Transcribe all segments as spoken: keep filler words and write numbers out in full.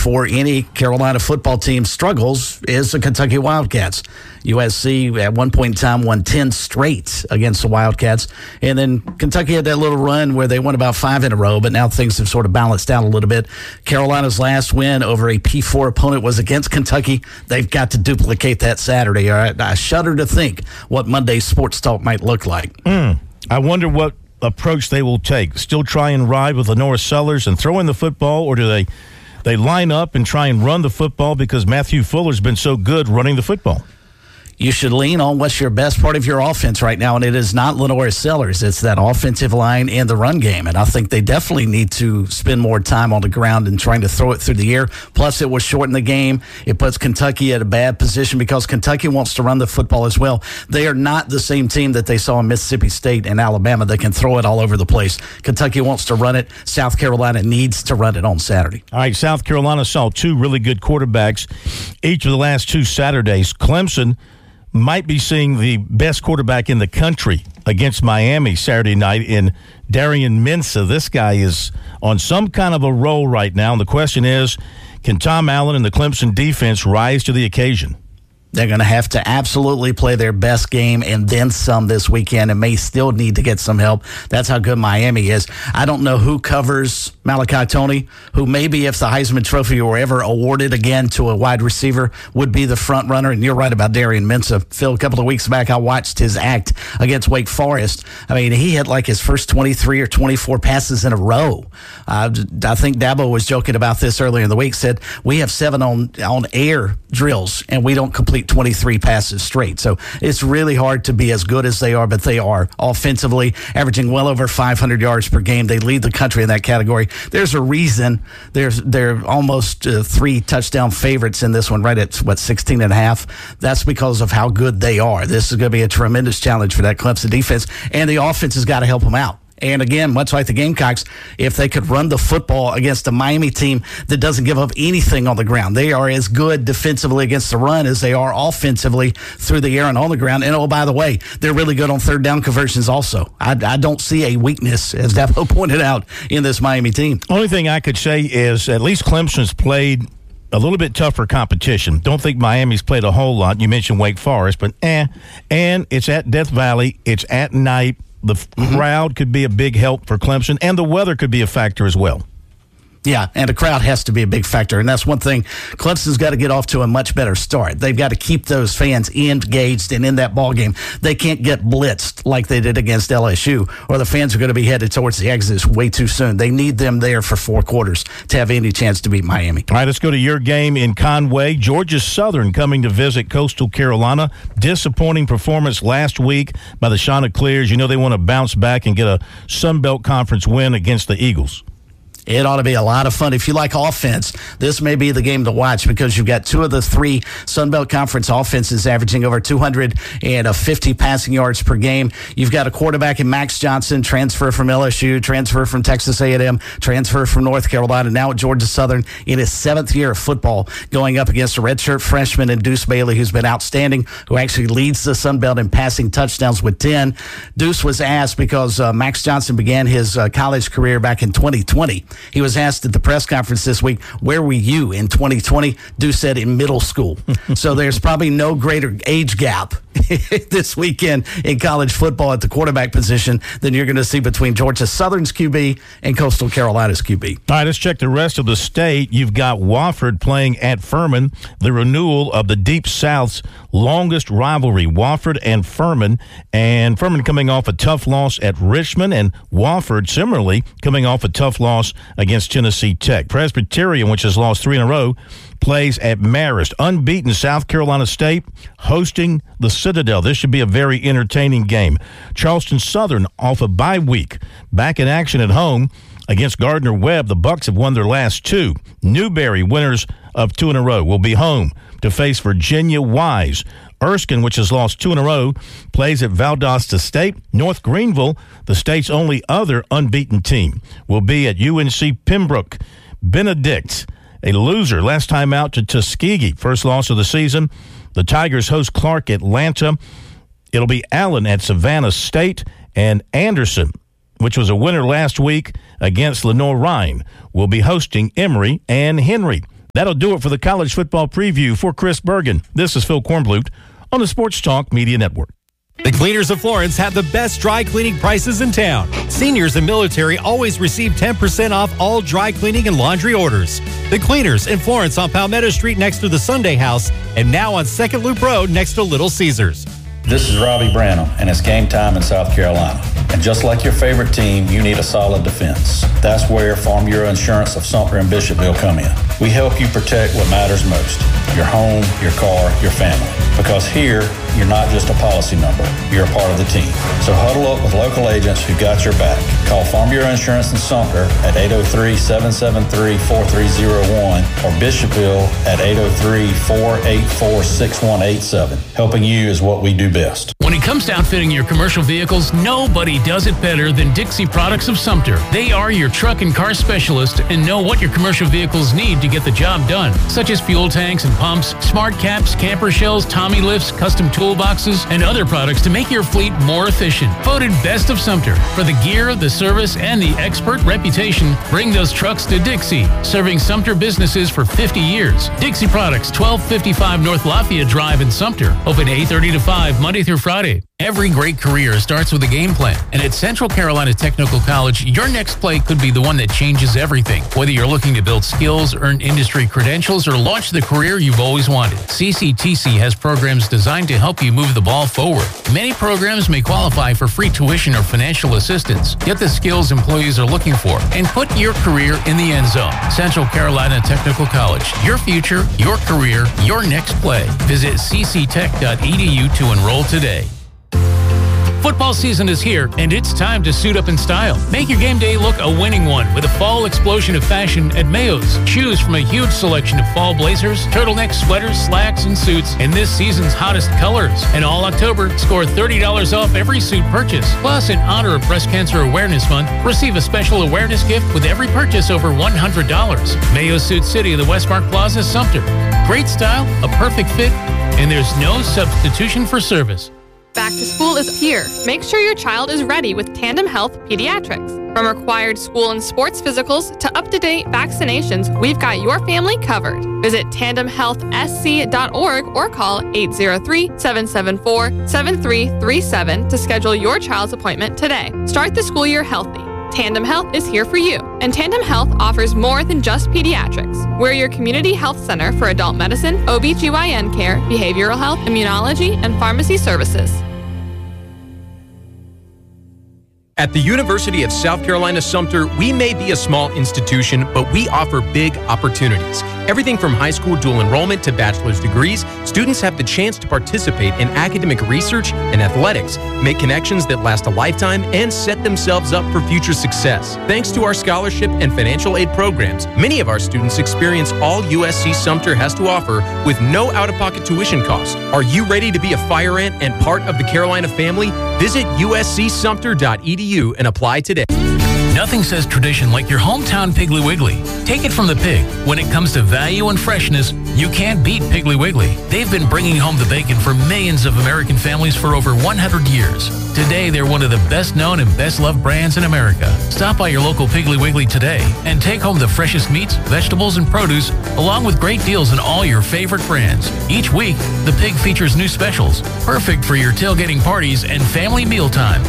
for any Carolina football team struggles is the Kentucky Wildcats. U S C at one point in time won ten straight against the Wildcats. And then Kentucky had that little run where they won about five in a row, but now things have sort of balanced out a little bit. Carolina's last win over a P four opponent was against Kentucky. They've got to duplicate that Saturday. All right? I shudder to think what Monday's sports talk might look like. Mm. I wonder what approach they will take. Still try and ride with Lenora Sellers and throw in the football, or do they they line up and try and run the football because Matthew Fuller's been so good running the football? You should lean on what's your best part of your offense right now, and it is not Lenora Sellers. It's that offensive line and the run game, and I think they definitely need to spend more time on the ground and trying to throw it through the air. Plus, it will shorten the game. It puts Kentucky at a bad position because Kentucky wants to run the football as well. They are not the same team that they saw in Mississippi State and Alabama. They can throw it all over the place. Kentucky wants to run it. South Carolina needs to run it on Saturday. All right, South Carolina saw two really good quarterbacks each of the last two Saturdays. Clemson might be seeing the best quarterback in the country against Miami Saturday night in Darian Mensah. This guy is on some kind of a roll right now, and the question is, can Tom Allen and the Clemson defense rise to the occasion? They're going to have to absolutely play their best game and then some this weekend, and may still need to get some help. That's how good Miami is. I don't know who covers Malachi Toney, who maybe if the Heisman Trophy were ever awarded again to a wide receiver would be the front runner. And you're right about Darian Mensah. Phil, a couple of weeks back, I watched his act against Wake Forest. I mean, he had like his first twenty-three or twenty-four passes in a row. Uh, I think Dabo was joking about this earlier in the week, said we have seven on, on air drills, and we don't complete twenty-three passes straight. So it's really hard to be as good as they are, but they are offensively averaging well over five hundred yards per game. They lead the country in that category. There's a reason there's they're almost uh, three touchdown favorites in this one, right at what sixteen and a half. That's because of how good they are. This is going to be a tremendous challenge for that Clemson defense, and the offense has got to help them out. And again, much like the Gamecocks, if they could run the football against a Miami team that doesn't give up anything on the ground, they are as good defensively against the run as they are offensively through the air and on the ground. And, oh, by the way, they're really good on third down conversions also. I, I don't see a weakness, as Dabo pointed out, in this Miami team. Only thing I could say is at least Clemson's played a little bit tougher competition. Don't think Miami's played a whole lot. You mentioned Wake Forest, but eh. And it's at Death Valley. It's at night. The mm-hmm. crowd could be a big help for Clemson, and the weather could be a factor as well. Yeah, and the crowd has to be a big factor, and that's one thing. Clemson's got to get off to a much better start. They've got to keep those fans engaged and in that ball game. They can't get blitzed like they did against L S U, or the fans are going to be headed towards the exits way too soon. They need them there for four quarters to have any chance to beat Miami. All right, let's go to your game in Conway. Georgia Southern coming to visit Coastal Carolina. Disappointing performance last week by the Chanticleers. You know they want to bounce back and get a Sun Belt Conference win against the Eagles. It ought to be a lot of fun. If you like offense, this may be the game to watch because you've got two of the three Sun Belt Conference offenses averaging over two hundred fifty passing yards per game. You've got a quarterback in Max Johnson, transfer from L S U, transfer from Texas A and M, transfer from North Carolina, now at Georgia Southern in his seventh year of football, going up against a redshirt freshman in Deuce Bailey, who's been outstanding, who actually leads the Sun Belt in passing touchdowns with ten. Deuce was asked because uh, Max Johnson began his uh, college career back in twenty twenty. He was asked at the press conference this week, where were you in twenty twenty? Deuce said in middle school. So there's probably no greater age gap this weekend in college football at the quarterback position than you're going to see between Georgia Southern's Q B and Coastal Carolina's Q B. All right, let's check the rest of the state. You've got Wofford playing at Furman, the renewal of the Deep South's longest rivalry, Wofford and Furman. And Furman coming off a tough loss at Richmond, and Wofford similarly coming off a tough loss against Tennessee Tech. Presbyterian, which has lost three in a row, plays at Marist. Unbeaten South Carolina State hosting the Citadel. This should be a very entertaining game. Charleston Southern off a bye week, back in action at home against Gardner-Webb. The Bucks have won their last two. Newberry, winners of two in a row, will be home to face Virginia Wise. Erskine, which has lost two in a row, plays at Valdosta State. North Greenville, the state's only other unbeaten team, will be at U N C Pembroke. Benedict, a loser, last time out to Tuskegee, first loss of the season. The Tigers host Clark Atlanta. It'll be Allen at Savannah State, and Anderson, which was a winner last week against Lenoir-Rhyne, will be hosting Emory and Henry. That'll do it for the college football preview. For Chris Bergen, this is Phil Kornblut on the Sports Talk Media Network. The Cleaners of Florence have the best dry cleaning prices in town. Seniors and military always receive ten percent off all dry cleaning and laundry orders. The Cleaners in Florence on Palmetto Street next to the Sunday House, and now on Second Loop Road next to Little Caesars. This is Robbie Branham, and it's game time in South Carolina. And just like your favorite team, you need a solid defense. That's where Farm Bureau Insurance of Sumter and Bishopville come in. We help you protect what matters most, your home, your car, your family. Because here, you're not just a policy number, you're a part of the team. So huddle up with local agents who got your back. Call Farm Bureau Insurance in Sumter at eight oh three, seven seven three, four three oh one or Bishopville at eight oh three, four eight four, six one eight seven. Helping you is what we do best. When it comes to outfitting your commercial vehicles, nobody does it better than Dixie Products of Sumter. They are your truck and car specialist and know what your commercial vehicles need to get the job done, such as fuel tanks and pumps, smart caps, camper shells, Tommy lifts, custom toolboxes, and other products to make your fleet more efficient. Voted Best of Sumter for the gear, the service, and the expert reputation. Bring those trucks to Dixie, serving Sumter businesses for fifty years. Dixie Products, twelve fifty-five North Lafayette Drive in Sumter. Open eight thirty to five, Monday through Friday. Every great career starts with a game plan, and at Central Carolina Technical College, your next play could be the one that changes everything. Whether you're looking to build skills, earn industry credentials, or launch the career you've always wanted, C C T C has programs designed to help you move the ball forward. Many programs may qualify for free tuition or financial assistance. Get the skills employees are looking for and put your career in the end zone. Central Carolina Technical College, your future, your career, your next play. Visit c c tech dot e d u to enroll today. Football season is here, and it's time to suit up in style. Make your game day look a winning one with a fall explosion of fashion at Mayo's. Choose from a huge selection of fall blazers, turtlenecks, sweaters, slacks, and suits in this season's hottest colors. And all October, score thirty dollars off every suit purchase. Plus, in honor of Breast Cancer Awareness Month, receive a special awareness gift with every purchase over one hundred dollars. Mayo's Suit City of the Westmark Plaza, Sumter. Great style, a perfect fit, and there's no substitution for service. Back to school is here. Make sure your child is ready with Tandem Health Pediatrics. From required school and sports physicals to up-to-date vaccinations, we've got your family covered. Visit tandem health s c dot org or call eight oh three, seven seven four, seven three three seven to schedule your child's appointment today. Start the school year healthy. Tandem Health is here for you, and Tandem Health offers more than just pediatrics. We're your community health center for adult medicine, O B G Y N care, behavioral health, immunology, and pharmacy services. At the University of South Carolina Sumter, we may be a small institution, but we offer big opportunities. Everything from high school dual enrollment to bachelor's degrees, students have the chance to participate in academic research and athletics, make connections that last a lifetime, and set themselves up for future success. Thanks to our scholarship and financial aid programs, many of our students experience all U S C Sumter has to offer with no out-of-pocket tuition cost. Are you ready to be a fire ant and part of the Carolina family? Visit u s c sumter dot e d u and apply today. Nothing says tradition like your hometown Piggly Wiggly. Take it from the pig. When it comes to value and freshness, you can't beat Piggly Wiggly. They've been bringing home the bacon for millions of American families for over one hundred years. Today, they're one of the best known and best loved brands in America. Stop by your local Piggly Wiggly today and take home the freshest meats, vegetables, and produce, along with great deals on all your favorite brands. Each week, the pig features new specials, perfect for your tailgating parties and family mealtime.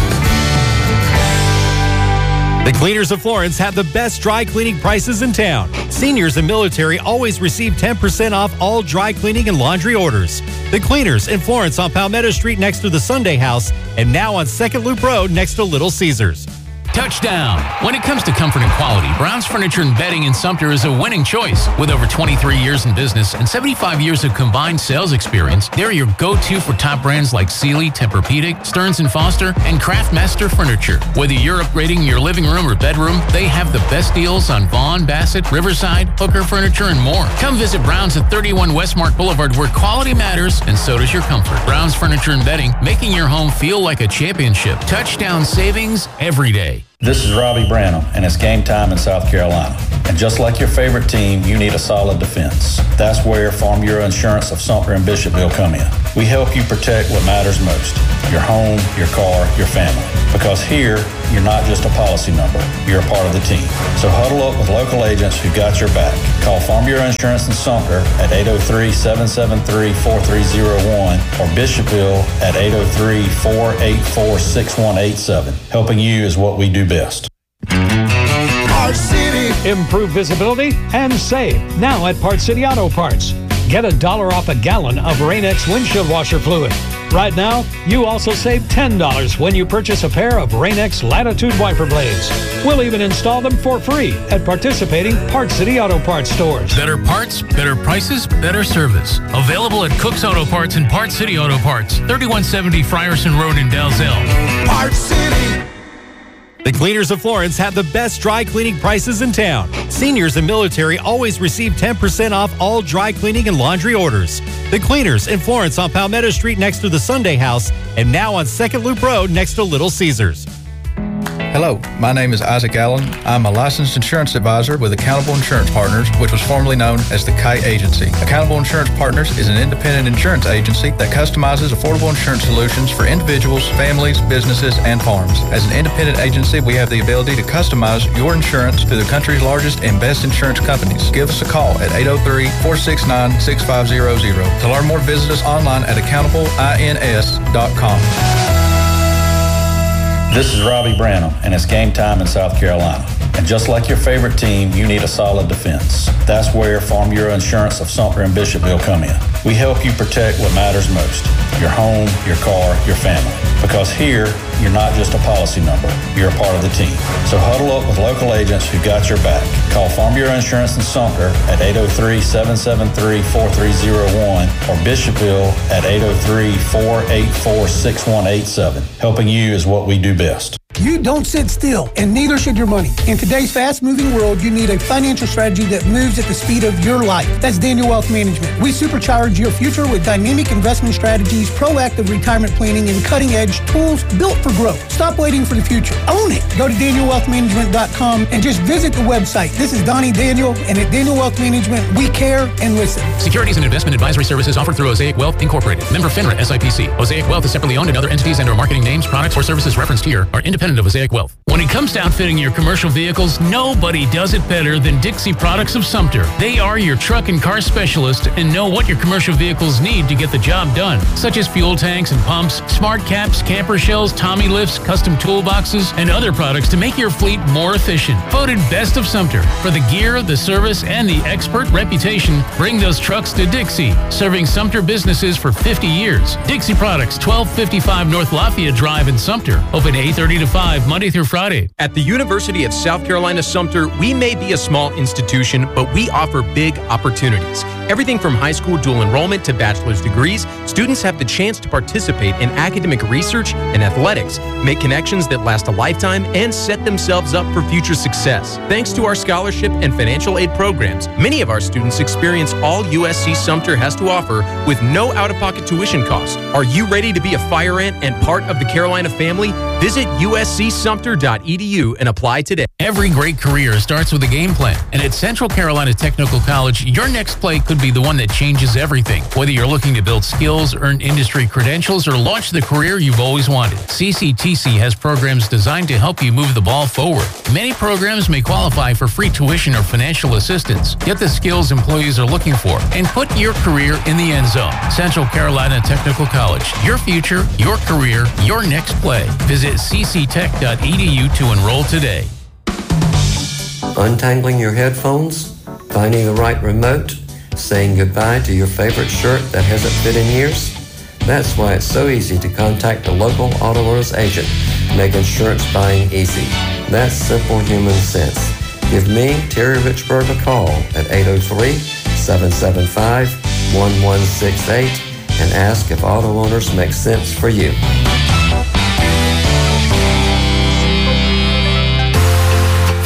The Cleaners of Florence have the best dry cleaning prices in town. Seniors and military always receive ten percent off all dry cleaning and laundry orders. The Cleaners in Florence on Palmetto Street next to the Sunday House, and now on Second Loop Road next to Little Caesars. Touchdown! When it comes to comfort and quality, Brown's Furniture and Bedding in Sumter is a winning choice. With over twenty-three years in business and seventy-five years of combined sales experience, they're your go-to for top brands like Sealy, Tempur-Pedic, Stearns and Foster, and Craftmaster Furniture. Whether you're upgrading your living room or bedroom, they have the best deals on Vaughn, Bassett, Riverside, Hooker Furniture, and more. Come visit Brown's at thirty-one Westmark Boulevard, where quality matters and so does your comfort. Brown's Furniture and Bedding, making your home feel like a championship. Touchdown savings every day. This is Robbie Branham, and it's game time in South Carolina. And just like your favorite team, you need a solid defense. That's where Farm Bureau Insurance of Sumter and Bishopville come in. We help you protect what matters most, your home, your car, your family. Because here, you're not just a policy number, you're a part of the team. So huddle up with local agents who got your back. Call Farm Bureau Insurance in Sumter at eight oh three, seven seven three, four three oh one or Bishopville at eight oh three, four eight four, six one eight seven. Helping you is what we do best. Parts City. Improve visibility and save now at Parts City Auto Parts. Get a dollar off a gallon of Rain-X windshield washer fluid. Right now, you also save ten dollars when you purchase a pair of Rain-X Latitude wiper blades. We'll even install them for free at participating Parts City Auto Parts stores. Better parts, better prices, better service. Available at Cook's Auto Parts and Parts City Auto Parts, thirty-one seventy Frierson Road in Dalzell. Parts City. The Cleaners of Florence have the best dry cleaning prices in town. Seniors and military always receive ten percent off all dry cleaning and laundry orders. The Cleaners in Florence on Palmetto Street next to the Sunday House and now on Second Loop Road next to Little Caesars. Hello, my name is Isaac Allen. I'm a licensed insurance advisor with Accountable Insurance Partners, which was formerly known as the Kite Agency. Accountable Insurance Partners is an independent insurance agency that customizes affordable insurance solutions for individuals, families, businesses, and farms. As an independent agency, we have the ability to customize your insurance through the country's largest and best insurance companies. Give us a call at eight oh three, four six nine, six five zero zero. To learn more, visit us online at accountable ins dot com. This is Robbie Branham, and it's game time in South Carolina. And just like your favorite team, you need a solid defense. That's where Farm Bureau Insurance of Sumter and Bishopville come in. We help you protect what matters most, your home, your car, your family. Because here, you're not just a policy number, you're a part of the team. So huddle up with local agents who got your back. Call Farm Bureau Insurance in Sumter at eight oh three, seven seven three, four three oh one or Bishopville at eight oh three, four eight four, six one eight seven. Helping you is what we do best. You don't sit still, and neither should your money. In today's fast-moving world, you need a financial strategy that moves at the speed of your life. That's Daniel Wealth Management. We supercharge your future with dynamic investment strategies, proactive retirement planning, and cutting-edge tools built for growth. Stop waiting for the future. Own it. Go to daniel wealth management dot com and just visit the website. This is Donnie Daniel, and at Daniel Wealth Management, we care and listen. Securities and investment advisory services offered through Osaic Wealth Incorporated. Member FINRA S I P C. Osaic Wealth is separately owned, and other entities and or marketing names, products, or services referenced here are independent of Osaic Wealth. When it comes to outfitting your commercial vehicles, nobody does it better than Dixie Products of Sumter. They are your truck and car specialist and know what your commercial vehicles need to get the job done, such as fuel tanks and pumps, smart caps, camper shells, Tommy lifts, custom toolboxes, and other products to make your fleet more efficient. Voted Best of Sumter for the gear, the service, and the expert reputation. Bring those trucks to Dixie, serving Sumter businesses for fifty years. Dixie Products, twelve fifty-five North Lafayette Drive in Sumter. Open eight thirty to five, Monday through Friday. At the University of South Carolina Sumter, we may be a small institution, but we offer big opportunities. Everything from high school dual enrollment to bachelor's degrees, students have the chance to participate in academic research and athletics, make connections that last a lifetime, and set themselves up for future success. Thanks to our scholarship and financial aid programs, many of our students experience all U S C Sumter has to offer with no out-of-pocket tuition cost. Are you ready to be a fire ant and part of the Carolina family? Visit U S C Sumter dot E D U and apply today. Every great career starts with a game plan, and at Central Carolina Technical College, your next play could be the one that changes everything. Whether you're looking to build skills, earn industry credentials, or launch the career you've always wanted, C C T C has programs designed to help you move the ball forward. Many programs may qualify for free tuition or financial assistance. Get the skills employees are looking for and put your career in the end zone. Central Carolina Technical College, your future, your career, your next play. Visit c c tech dot e d u to enroll today. Untangling your headphones, finding the right remote, saying goodbye to your favorite shirt that hasn't fit in years? That's why it's so easy to contact a local auto owners agent. Make insurance buying easy. That's simple human sense. Give me, Terry Richburg, a call at eight oh three, seven seven five, one one six eight and ask if auto owners make sense for you.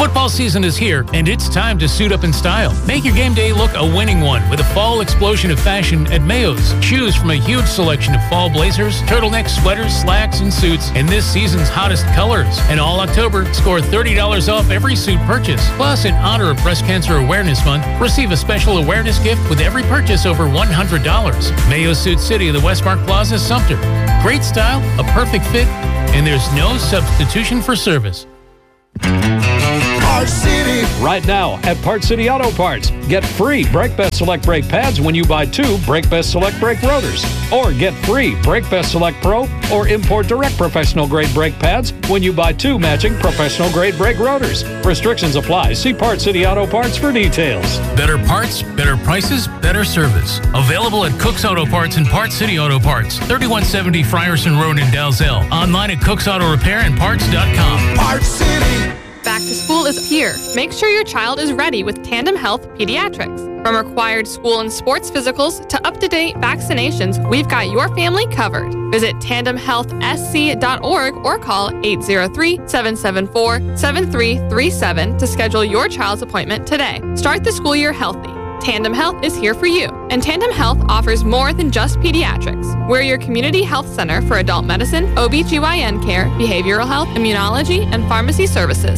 Football season is here, and it's time to suit up in style. Make your game day look a winning one with a fall explosion of fashion at Mayo's. Choose from a huge selection of fall blazers, turtlenecks, sweaters, slacks, and suits in this season's hottest colors. And all October, score thirty dollars off every suit purchase. Plus, in honor of Breast Cancer Awareness Month, receive a special awareness gift with every purchase over one hundred dollars. Mayo Suit City of the Westmark Plaza, Sumter. Great style, a perfect fit, and there's no substitution for service. Parts City. Right now at Parts City Auto Parts, get free Brake Best Select brake pads when you buy two Brake Best Select brake rotors. Or get free Brake Best Select Pro or Import Direct professional grade brake pads when you buy two matching professional grade brake rotors. Restrictions apply. See Parts City Auto Parts for details. Better parts, better prices, better service. Available at Cook's Auto Parts and Parts City Auto Parts, thirty-one seventy Frierson Road in Dalzell. Online at cooks auto repair and parts dot com. Parts City. Back to school is here. Make sure your child is ready with Tandem Health Pediatrics. From required school and sports physicals to up-to-date vaccinations, we've got your family covered. Visit tandem health s c dot org or call eight zero three, seven seven four, seven three three seven to schedule your child's appointment today. Start the school year healthy. Tandem Health is here for you, and Tandem Health offers more than just pediatrics. We're your community health center for adult medicine, O B G Y N care, behavioral health, immunology, and pharmacy services.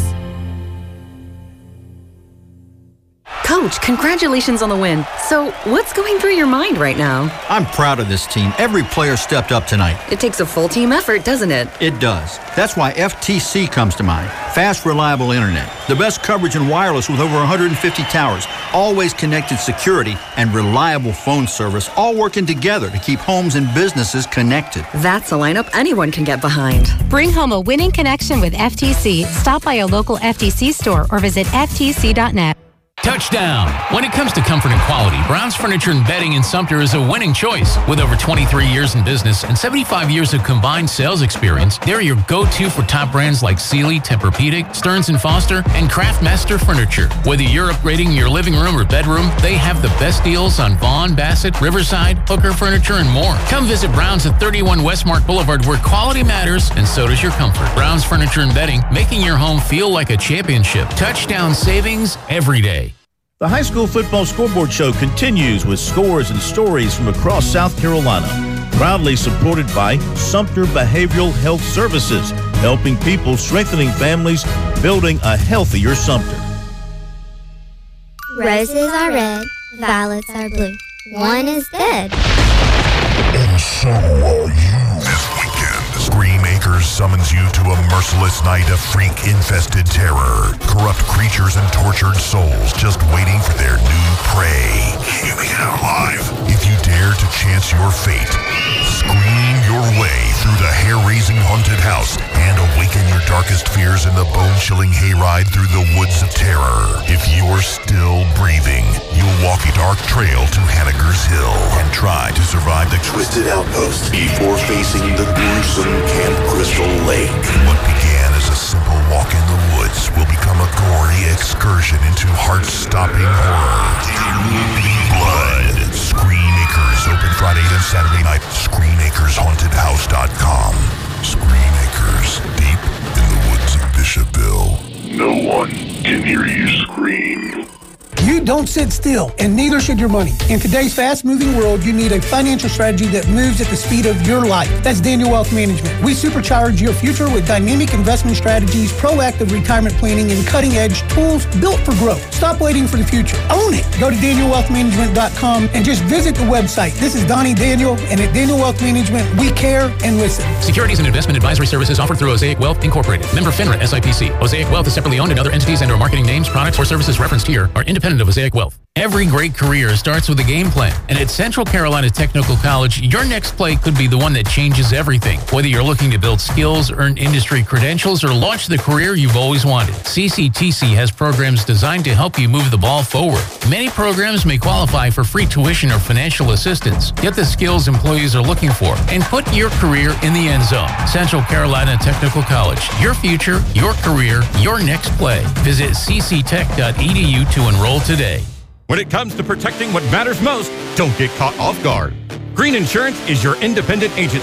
Coach, congratulations on the win. So, what's going through your mind right now? I'm proud of this team. Every player stepped up tonight. It takes a full team effort, doesn't it? It does. That's why F T C comes to mind. Fast, reliable internet. The best coverage in wireless with over one hundred fifty towers. Always connected security and reliable phone service, all working together to keep homes and businesses connected. That's a lineup anyone can get behind. Bring home a winning connection with F T C. Stop by a local F T C store or visit F T C dot net. Touchdown! When it comes to comfort and quality, Brown's Furniture and Bedding in Sumter is a winning choice. With over twenty-three years in business and seventy-five years of combined sales experience, they're your go-to for top brands like Sealy, Tempur-Pedic, Stearns and Foster, and Craftmaster Furniture. Whether you're upgrading your living room or bedroom, they have the best deals on Vaughn, Bassett, Riverside, Hooker Furniture, and more. Come visit Brown's at thirty-one Westmark Boulevard, where quality matters and so does your comfort. Brown's Furniture and Bedding, making your home feel like a championship. Touchdown savings every day. The High School Football Scoreboard Show continues with scores and stories from across South Carolina. Proudly supported by Sumter Behavioral Health Services, helping people, strengthening families, building a healthier Sumter. Roses are red, violets are blue. One is dead. And so are you. This weekend, Scream Acres summons you to a merciless night of freak-infested terror. Corrupt creatures and tortured souls just waiting for their new prey. Healing out live. If you dare to chance your fate, scream your way through the hair-raising haunted house and awaken your darkest fears in the bone-chilling hayride through the woods of terror. If you're still breathing, you'll walk a dark trail to Hanniger's Hill and try to survive the Twisted Outpost before facing the gruesome Camp Crystal Lake. What began as a simple walk in the woods will become a gory excursion into heart-stopping horror. Blood. Scream Acres, open Friday and Saturday night. scream acres haunted house dot com. Scream Acres, deep in the woods of Bishopville. No one can hear you scream. You don't sit still, and neither should your money. In today's fast-moving world, you need a financial strategy that moves at the speed of your life. That's Daniel Wealth Management. We supercharge your future with dynamic investment strategies, proactive retirement planning, and cutting-edge tools built for growth. Stop waiting for the future. Own it. Go to daniel wealth management dot com and just visit the website. This is Donnie Daniel, and at Daniel Wealth Management, we care and listen. Securities and investment advisory services offered through Osaic Wealth Incorporated. Member FINRA S I P C. Osaic Wealth is separately owned, and other entities and or marketing names, products, or services referenced here are independent of Osaic Wealth. Every great career starts with a game plan, and at Central Carolina Technical College, your next play could be the one that changes everything. Whether you're looking to build skills, earn industry credentials, or launch the career you've always wanted, C C T C has programs designed to help you move the ball forward. Many programs may qualify for free tuition or financial assistance. Get the skills employees are looking for and put your career in the end zone. Central Carolina Technical College, your future, your career, your next play. Visit c c tech dot e d u to enroll today. When it comes to protecting what matters most, don't get caught off guard. Green Insurance is your independent agency.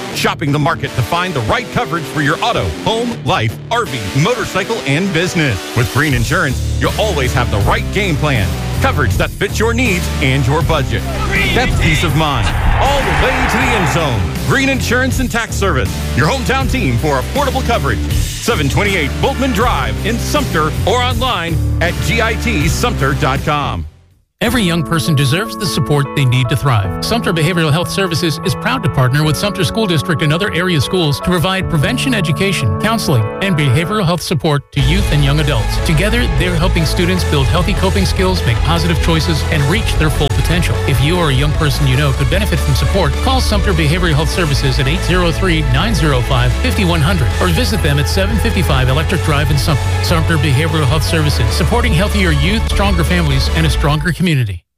Shopping the market to find the right coverage for your auto, home, life, R V, motorcycle, and business. With Green Insurance, you'll always have the right game plan. Coverage that fits your needs and your budget. That's peace of mind. All the way to the end zone. Green Insurance and Tax Service. Your hometown team for affordable coverage. seven twenty-eight Boltman Drive in Sumter or online at git sumter dot com. Every young person deserves the support they need to thrive. Sumter Behavioral Health Services is proud to partner with Sumter School District and other area schools to provide prevention education, counseling, and behavioral health support to youth and young adults. Together, they're helping students build healthy coping skills, make positive choices, and reach their full potential. If you or a young person you know could benefit from support, call Sumter Behavioral Health Services at eight zero three, nine zero five, five one zero zero or visit them at seven fifty-five Electric Drive in Sumter. Sumter Behavioral Health Services, supporting healthier youth, stronger families, and a stronger community.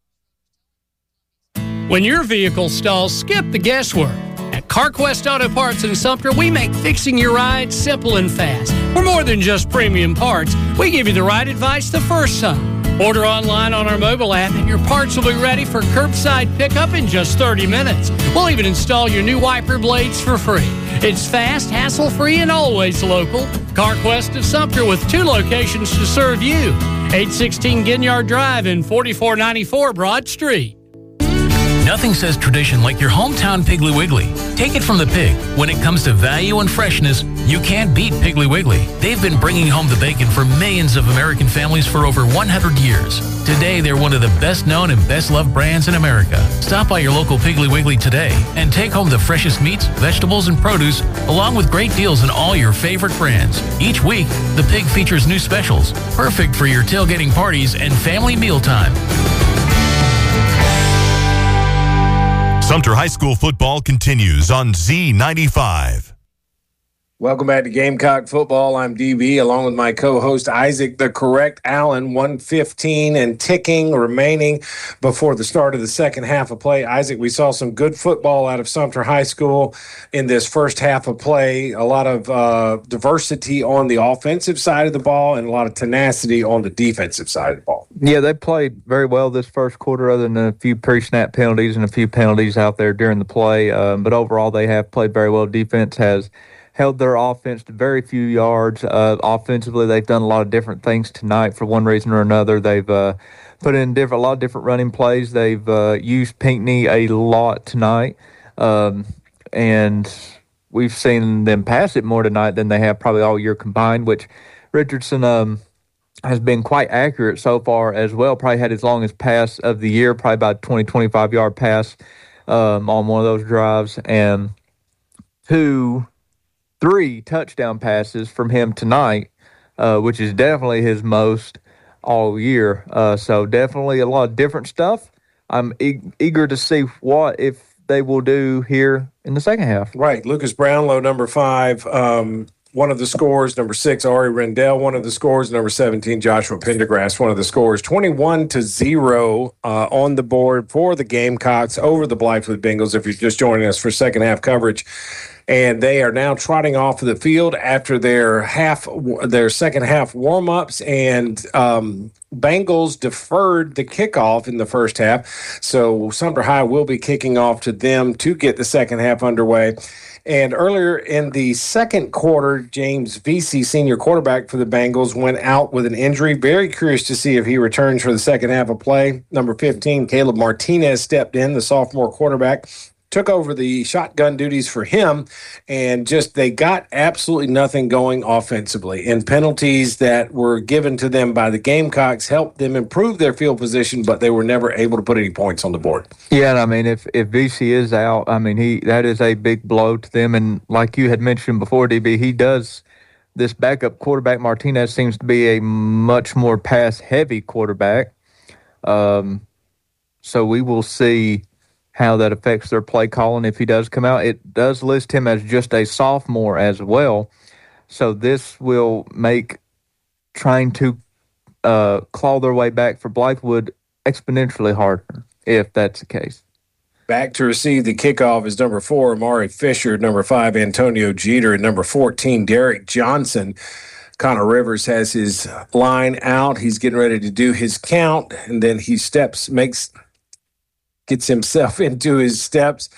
When your vehicle stalls, skip the guesswork. At CarQuest Auto Parts in Sumter, we make fixing your ride simple and fast. We're more than just premium parts. We give you the right advice the first time. Order online on our mobile app and your parts will be ready for curbside pickup in just thirty minutes. We'll even install your new wiper blades for free. It's fast, hassle-free, and always local. CarQuest of Sumter with two locations to serve you. eight sixteen Ginyard Drive and forty-four ninety-four Broad Street. Nothing says tradition like your hometown Piggly Wiggly. Take it from the pig. When it comes to value and freshness, you can't beat Piggly Wiggly. They've been bringing home the bacon for millions of American families for over one hundred years. Today, they're one of the best-known and best-loved brands in America. Stop by your local Piggly Wiggly today and take home the freshest meats, vegetables, and produce, along with great deals on all your favorite brands. Each week, the pig features new specials, perfect for your tailgating parties and family mealtime. Sumter High School football continues on Z ninety-five. Welcome back to Gamecock Football. I'm D B, along with my co-host Isaac the Correct Allen. one fifteen and ticking remaining before the start of the second half of play. Isaac, we saw some good football out of Sumter High School in this first half of play. A lot of uh, diversity on the offensive side of the ball and a lot of tenacity on the defensive side of the ball. Yeah, they played very well this first quarter, other than a few pre-snap penalties and a few penalties out there during the play. Um, but overall, they have played very well. Defense has held their offense to very few yards. Uh, offensively, they've done a lot of different things tonight for one reason or another. They've uh, put in different, a lot of different running plays. They've uh, used Pinckney a lot tonight. Um, and we've seen them pass it more tonight than they have probably all year combined, which Richardson um, has been quite accurate so far as well. Probably had his longest pass of the year, probably about twenty, twenty-five yard pass um, on one of those drives. And two... Three touchdown passes from him tonight, uh, which is definitely his most all year. Uh, so definitely a lot of different stuff. I'm e- eager to see what if they will do here in the second half. Right. Lucas Brownlow, number five, um, one of the scores. Number six, Ari Rendell, one of the scores. Number seventeen, Joshua Pendergrass, one of the scores. twenty-one to zero uh, on the board for the Gamecocks over the Blythewood Bengals, if you're just joining us for second half coverage. And they are now trotting off of the field after their half, their second half warm-ups, and um, Bengals deferred the kickoff in the first half. So Sumter High will be kicking off to them to get the second half underway. And earlier in the second quarter, James Vesey, senior quarterback for the Bengals, went out with an injury. Very curious to see if he returns for the second half of play. Number fifteen, Caleb Martinez, stepped in, the sophomore quarterback, took over the shotgun duties for him, and just they got absolutely nothing going offensively. And penalties that were given to them by the Gamecocks helped them improve their field position, but they were never able to put any points on the board. Yeah, and I mean, if, if V C is out, I mean, he that is a big blow to them. And like you had mentioned before, D B, he does, this backup quarterback, Martinez, seems to be a much more pass-heavy quarterback. Um, so we will see how that affects their play calling if he does come out. It does list him as just a sophomore as well. So this will make trying to uh, claw their way back for Blythewood exponentially harder, if that's the case. Back to receive the kickoff is number four, Amari Fisher, number five, Antonio Jeter, and number fourteen, Derek Johnson. Connor Rivers has his line out. He's getting ready to do his count, and then he steps, makes... gets himself into his steps,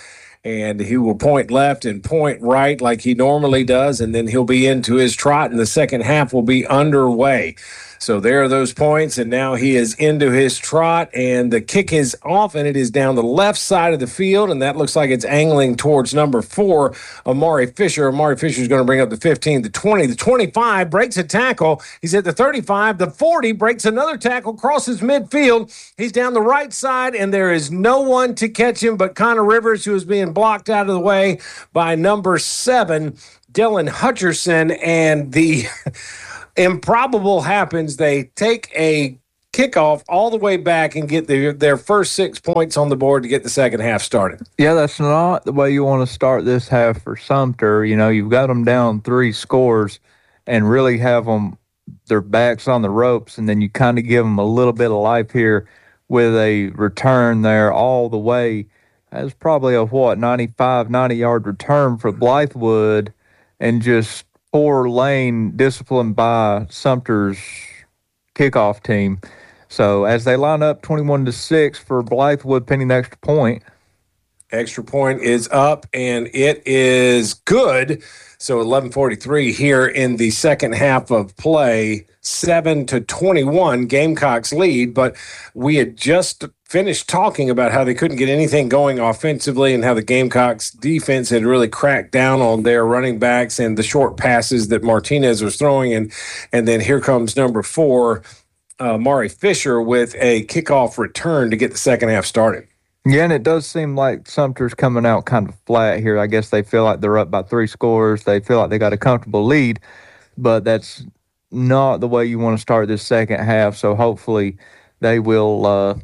and he will point left and point right like he normally does, and then he'll be into his trot, and the second half will be underway. So there are those points, and now he is into his trot, and the kick is off, and it is down the left side of the field, and that looks like it's angling towards number four, Amari Fisher. Amari Fisher is going to bring up the fifteen, the twenty, the twenty-five, breaks a tackle. He's at the thirty-five, the forty, breaks another tackle, crosses midfield. He's down the right side, and there is no one to catch him but Connor Rivers, who is being blocked out of the way by number seven, Dylan Hutcherson, and the improbable happens. They take a kickoff all the way back and get their, their first six points on the board to get the second half started. Yeah, that's not the way you want to start this half for Sumter. You know, you've got them down three scores and really have them, their backs on the ropes, and then you kind of give them a little bit of life here with a return there all the way. That's probably a, what, ninety-five, ninety-yard return for Blythewood, and just poor lane discipline by Sumter's kickoff team. So as they line up twenty-one to six for Blythewood, pending the extra point. Extra point is up, and it is good. So eleven forty-three here in the second half of play, seven to twenty-one, Gamecocks lead. But we had just finished talking about how they couldn't get anything going offensively and how the Gamecocks defense had really cracked down on their running backs and the short passes that Martinez was throwing. And, and then here comes number four, uh, Mari Fisher, with a kickoff return to get the second half started. Yeah, and it does seem like Sumter's coming out kind of flat here. I guess they feel like they're up by three scores. They feel like they got a comfortable lead, but that's not the way you want to start this second half. So hopefully they will uh,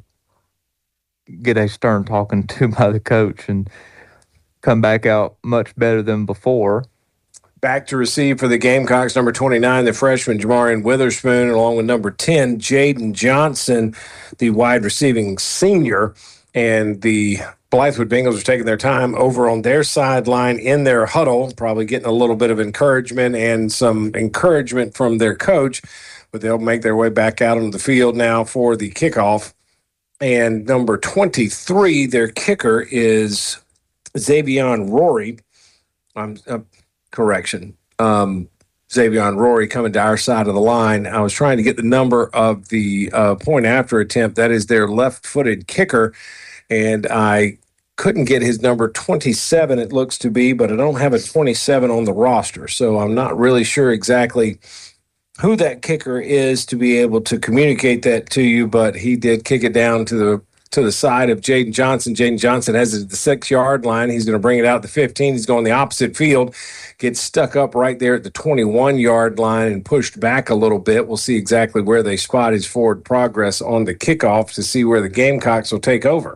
get a stern talking to by the coach and come back out much better than before. Back to receive for the Gamecocks, number twenty-nine, the freshman Jamarian Witherspoon, along with number ten, Jaden Johnson, the wide receiving senior. And the Blythewood Bengals are taking their time over on their sideline in their huddle, probably getting a little bit of encouragement and some encouragement from their coach, but they'll make their way back out on the field now for the kickoff. And number twenty-three, their kicker is Xavion Rory. I'm uh, correction. Um, Xavion Rory coming to our side of the line. I was trying to get the number of the uh, point after attempt. That is their left-footed kicker, and I couldn't get his number twenty-seven, it looks to be, but I don't have a twenty-seven on the roster, so I'm not really sure exactly who that kicker is to be able to communicate that to you, but he did kick it down to the to the side of Jaden Johnson. Jaden Johnson has it at the six-yard line. He's going to bring it out to fifteen. He's going the opposite field, gets stuck up right there at the twenty-one-yard line and pushed back a little bit. We'll see exactly where they spot his forward progress on the kickoff to see where the Gamecocks will take over.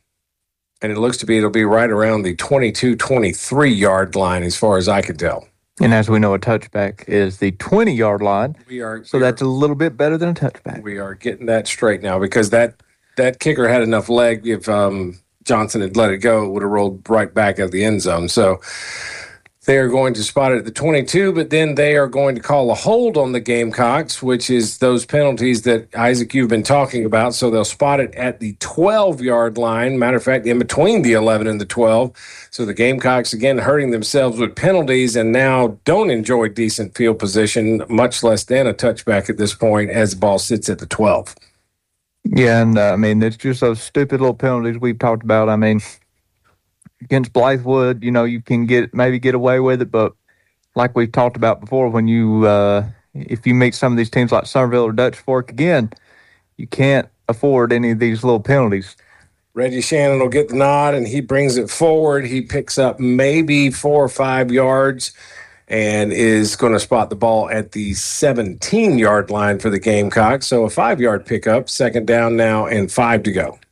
And it looks to be it'll be right around the twenty-two, twenty-three-yard line as far as I can tell. And as we know, a touchback is the twenty-yard line. We are, so we that's are, a little bit better than a touchback. We are getting that straight now because that that kicker had enough leg. If um, Johnson had let it go, it would have rolled right back out of the end zone. So they are going to spot it at the twenty-two, but then they are going to call a hold on the Gamecocks, which is those penalties that, Isaac, you've been talking about. So they'll spot it at the twelve-yard line. Matter of fact, in between the eleven and the twelve. So the Gamecocks, again, hurting themselves with penalties and now don't enjoy decent field position, much less than a touchback at this point as the ball sits at the twelve. Yeah, and uh, I mean, it's just those stupid little penalties we've talked about. I mean, against Blythewood, you know, you can get maybe get away with it, but like we've talked about before, when you uh, if you meet some of these teams like Somerville or Dutch Fork again, you can't afford any of these little penalties. Reggie Shannon will get the nod, and he brings it forward. He picks up maybe four or five yards and is going to spot the ball at the seventeen-yard line for the Gamecocks. So a five-yard pickup, second down now, and five to go.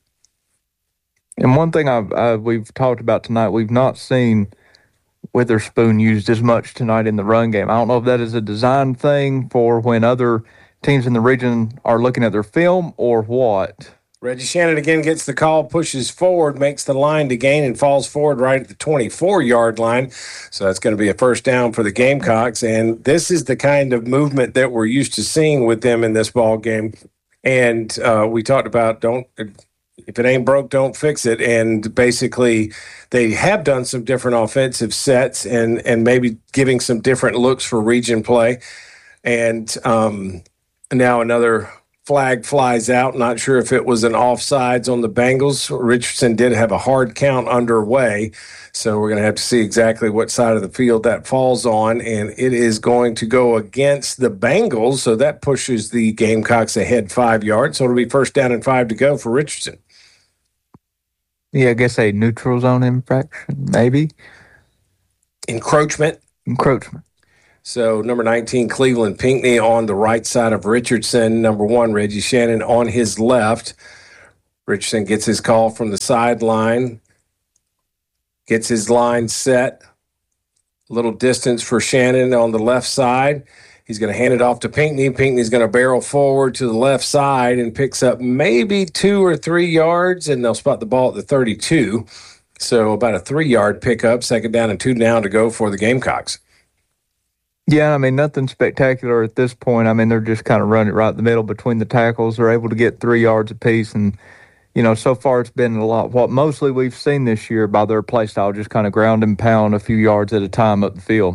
And one thing I've, uh, we've talked about tonight, we've not seen Witherspoon used as much tonight in the run game. I don't know if that is a design thing for when other teams in the region are looking at their film or what. Reggie Shannon again gets the call, pushes forward, makes the line to gain, and falls forward right at the twenty-four-yard line. So that's going to be a first down for the Gamecocks. And this is the kind of movement that we're used to seeing with them in this ball game. And uh, we talked about don't if it ain't broke, don't fix it. And basically, they have done some different offensive sets and and maybe giving some different looks for region play. And um, now another flag flies out. Not sure if it was an offsides on the Bengals. Richardson did have a hard count underway, so we're going to have to see exactly what side of the field that falls on, and it is going to go against the Bengals, so that pushes the Gamecocks ahead five yards, so it'll be first down and five to go for Richardson. Yeah, I guess a neutral zone infraction, maybe. Encroachment. Encroachment. So number nineteen, Cleveland Pinckney on the right side of Richardson. Number one, Reggie Shannon on his left. Richardson gets his call from the sideline. Gets his line set. A little distance for Shannon on the left side. He's going to hand it off to Pinckney. Pinckney's going to barrel forward to the left side and picks up maybe two or three yards, and they'll spot the ball at the thirty-two. So about a three-yard pickup, second down and two down to go for the Gamecocks. Yeah, I mean, nothing spectacular at this point. I mean, they're just kind of running right in the middle between the tackles. They're able to get three yards apiece, and, you know, so far it's been a lot. What mostly we've seen this year by their play style, just kind of ground and pound a few yards at a time up the field.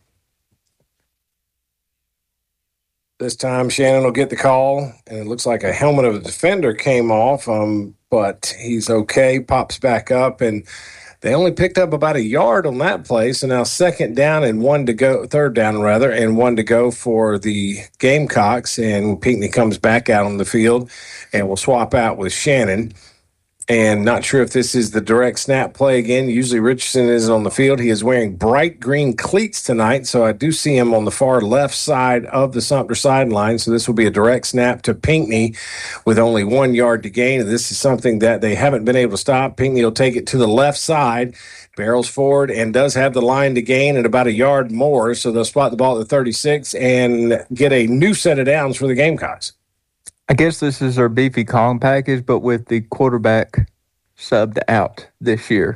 This time, Shannon will get the call, and it looks like a helmet of a defender came off, um, but he's okay, pops back up, and they only picked up about a yard on that play, so now second down and one to go, third down rather, and one to go for the Gamecocks, and Pinckney comes back out on the field, and we'll swap out with Shannon. And not sure if this is the direct snap play again. Usually Richardson is on the field. He is wearing bright green cleats tonight, so I do see him on the far left side of the Sumter sideline. So this will be a direct snap to Pinckney with only one yard to gain. And this is something that they haven't been able to stop. Pinckney will take it to the left side, barrels forward, and does have the line to gain at about a yard more. So they'll spot the ball at the thirty-six and get a new set of downs for the Gamecocks. I guess this is their beefy Kong package, but with the quarterback subbed out this year.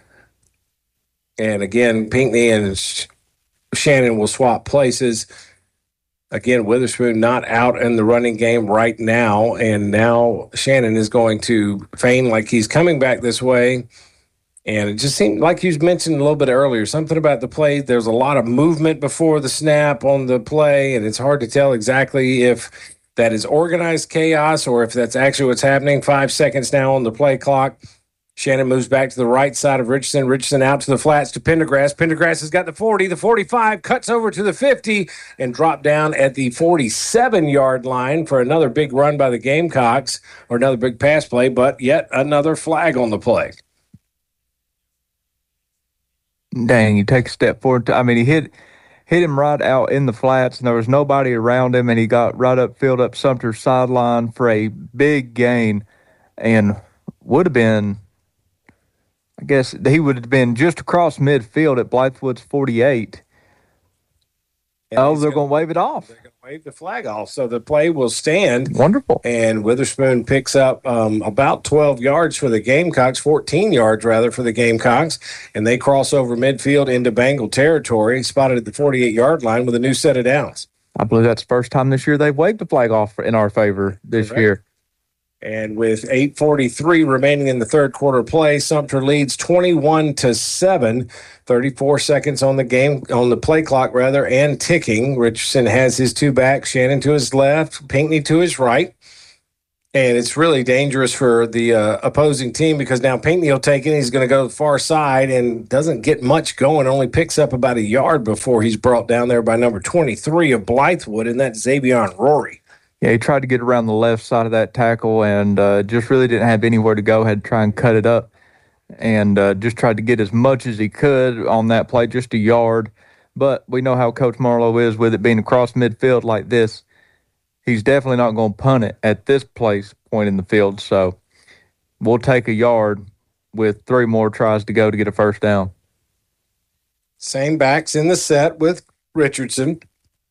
And again, Pinckney and Sh- Shannon will swap places. Again, Witherspoon not out in the running game right now, and now Shannon is going to feign like he's coming back this way. And it just seemed like you mentioned a little bit earlier, something about the play. There's a lot of movement before the snap on the play, and it's hard to tell exactly if that is organized chaos or if that's actually what's happening. Five seconds now on the play clock. Shannon moves back to the right side of Richardson. Richardson out to the flats to Pendergrass. Pendergrass has got the forty, the forty-five, cuts over to the fifty, and dropped down at the forty-seven-yard line for another big run by the Gamecocks, or another big pass play, but yet another flag on the play. Dang, you take a step forward. I mean, he hit... hit him right out in the flats, and there was nobody around him, and he got right up field up Sumter's sideline for a big gain, and would have been, I guess, he would have been just across midfield at Blythewood's forty-eight. And oh, they're going to wave it off. They're going to wave the flag off, so the play will stand. Wonderful. And Witherspoon picks up um, about twelve yards for the Gamecocks, fourteen yards rather for the Gamecocks, and they cross over midfield into Bengal territory, spotted at the forty-eight-yard line with a new set of downs. I believe that's the first time this year they've waved the flag off in our favor this Correct. year. And with eight forty-three remaining in the third quarter play, Sumter leads twenty-one to seven. thirty-four seconds on the game, on the play clock rather, and ticking. Richardson has his two backs, Shannon to his left, Pinckney to his right. And it's really dangerous for the uh, opposing team because now Pinckney will take it. He's going to go to the far side and doesn't get much going, only picks up about a yard before he's brought down there by number twenty-three of Blythewood, and that's Xavion Rory. Yeah, he tried to get around the left side of that tackle and uh, just really didn't have anywhere to go, had to try and cut it up, and uh, just tried to get as much as he could on that play, just a yard. But we know how Coach Marlowe is with it being across midfield like this. He's definitely not going to punt it at this place point in the field, so we'll take a yard with three more tries to go to get a first down. Same backs in the set with Richardson.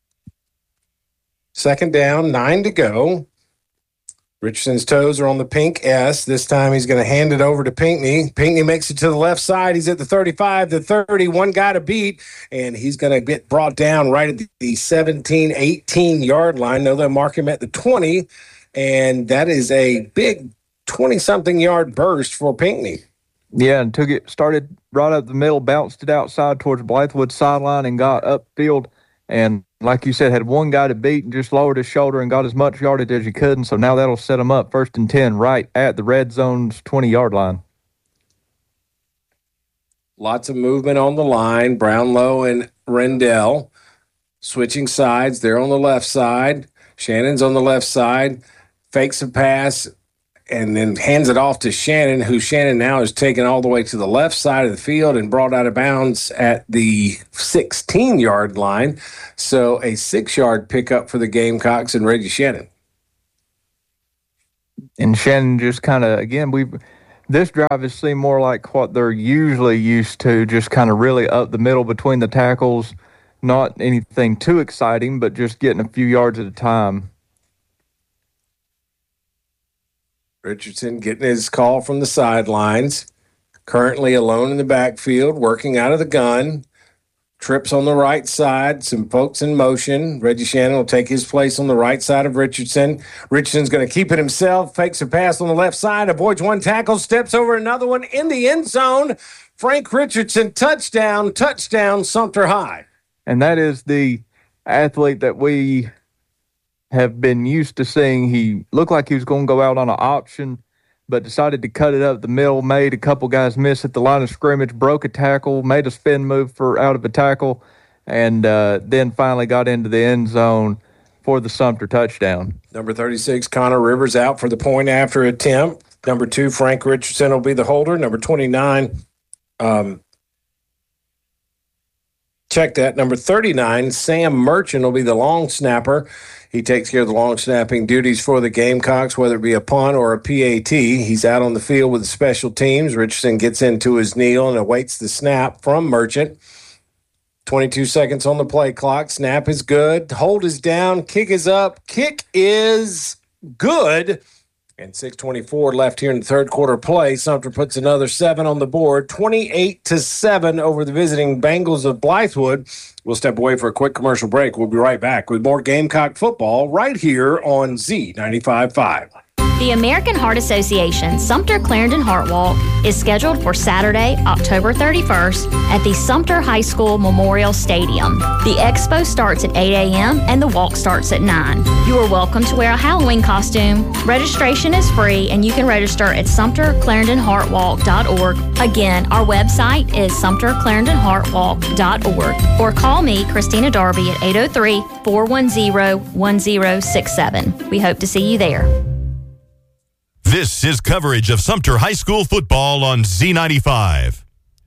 Second down, nine to go. Richardson's toes are on the pink S. This time he's going to hand it over to Pinckney. Pinckney makes it to the left side. He's at the thirty-five, the thirty, one guy to beat, and he's going to get brought down right at the seventeen, eighteen-yard line. No, they'll mark him at the twenty, and that is a big twenty-something yard burst for Pinckney. Yeah, and took it, started right up the middle, bounced it outside towards Blythewood's sideline and got upfield. And like you said, had one guy to beat and just lowered his shoulder and got as much yardage as he could. And so now that'll set him up first and ten right at the red zone's twenty-yard line. Lots of movement on the line. Brownlow and Rendell switching sides. They're on the left side. Shannon's on the left side. Fakes a pass and then hands it off to Shannon, who Shannon now is taken all the way to the left side of the field and brought out of bounds at the sixteen-yard line. So a six-yard pickup for the Gamecocks and Reggie Shannon. And Shannon just kind of, again, we this drive has seemed more like what they're usually used to, just kind of really up the middle between the tackles. Not anything too exciting, but just getting a few yards at a time. Richardson getting his call from the sidelines. Currently alone in the backfield, working out of the gun. Trips on the right side, some folks in motion. Reggie Shannon will take his place on the right side of Richardson. Richardson's going to keep it himself, fakes a pass on the left side, avoids one tackle, steps over another one in the end zone. Frank Richardson, touchdown, touchdown, Sumter High. And that is the athlete that we have been used to seeing. He looked like he was going to go out on an option, but decided to cut it up the middle, made a couple guys miss at the line of scrimmage, broke a tackle, made a spin move for out of a tackle, and uh, then finally got into the end zone for the Sumter touchdown. Number thirty-six, Connor Rivers out for the point after attempt. Number two, Frank Richardson will be the holder. Number twenty-nine, um, check that. Number thirty-nine, Sam Merchant will be the long snapper. He takes care of the long snapping duties for the Gamecocks, whether it be a punt or a P A T. He's out on the field with the special teams. Richardson gets into his kneel and awaits the snap from Merchant. twenty-two seconds on the play clock. Snap is good. Hold is down. Kick is up. Kick is good. And six twenty-four left here in the third quarter play. Sumter puts another seven on the board, twenty-eight to seven over the visiting Bengals of Blythewood. We'll step away for a quick commercial break. We'll be right back with more Gamecock football right here on Z ninety-five point five. The American Heart Association Sumter Clarendon Heart Walk is scheduled for Saturday, October thirty-first at the Sumter High School Memorial Stadium. The expo starts at eight a.m. and the walk starts at nine. You are welcome to wear a Halloween costume. Registration is free and you can register at sumter clarendon heart walk dot org. Again, our website is sumter clarendon heart walk dot org or call me, Christina Darby, at eight oh three, four one zero, one zero six seven. We hope to see you there. This is coverage of Sumter High School football on Z ninety-five.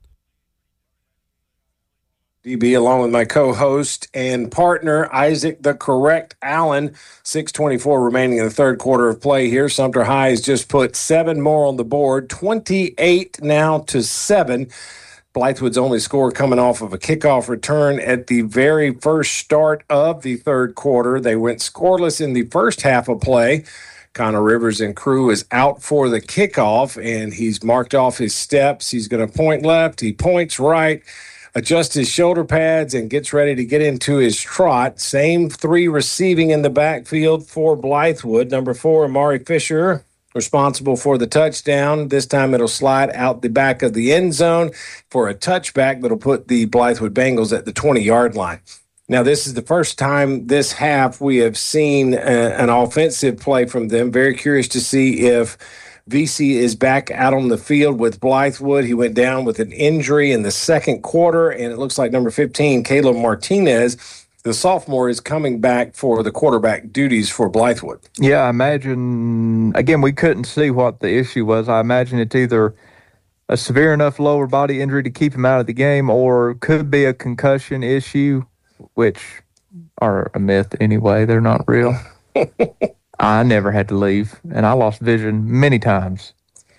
D B along with my co-host and partner, Isaac the Correct Allen. six twenty-four remaining in the third quarter of play here. Sumter High has just put seven more on the board, twenty-eight now to seven. Blythewood's only score coming off of a kickoff return at the very first start of the third quarter. They went scoreless in the first half of play. Connor Rivers and crew is out for the kickoff, and he's marked off his steps. He's going to point left. He points right, adjusts his shoulder pads, and gets ready to get into his trot. Same three receiving in the backfield for Blythewood. Number four, Amari Fisher, responsible for the touchdown. This time it'll slide out the back of the end zone for a touchback that'll put the Blythewood Bengals at the twenty-yard line. Now, this is the first time this half we have seen a, an offensive play from them. Very curious to see if V C is back out on the field with Blythewood. He went down with an injury in the second quarter, and it looks like number fifteen, Caleb Martinez, the sophomore, is coming back for the quarterback duties for Blythewood. Yeah, I imagine, again, we couldn't see what the issue was. I imagine it's either a severe enough lower body injury to keep him out of the game or could be a concussion issue, which are a myth anyway. They're not real. I never had to leave, and I lost vision many times.